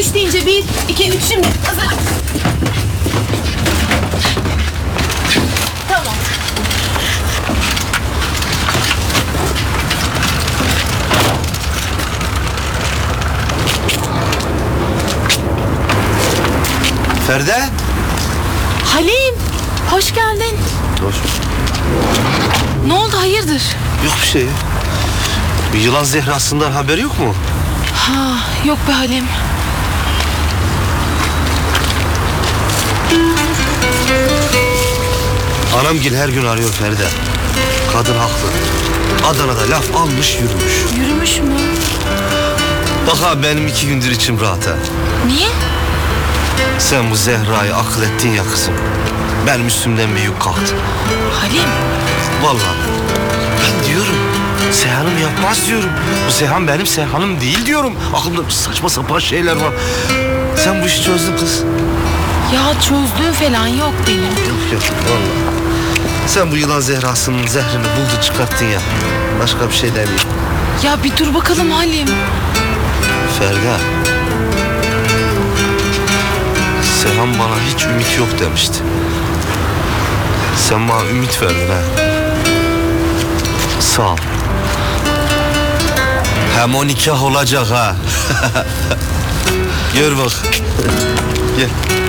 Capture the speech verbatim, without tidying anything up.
üç deyince bir, iki, üç şimdi. Hazır. Tamam. Feride. Halim, hoş geldin. Dur. Ne oldu, hayırdır? Yok bir şey. Bir yılan zehrasından haberi yok mu? Ha, yok be Halim. Anamgil her gün arıyor Feride. Kadın haklı. Adana'da laf almış yürümüş. Yürümüş mü? Bak abi benim iki gündür içim rahat ha. Niye? Sen bu Zehra'yı akıl ettin ya kızım. Benim üstümden bir yük kalktı. Halim. Vallahi ben diyorum Seyhan'ım yapmaz diyorum. Bu Seyhan benim Seyhan'ım değil diyorum. Aklımda saçma sapan şeyler var. Sen bu işi çözdün kız. Ya çözdüğüm falan yok benim. Yok yok vallahi. Sen bu yılan zehrasının zehrini buldun çıkarttın ya. Başka bir şey demeyeyim. Ya bir dur bakalım Halim. Ferda. Seyhan bana hiç ümit yok demişti. Sen bana ümit verdin ha. Sağ ol. Hem o nikah olacak ha. Gör bak. Gel.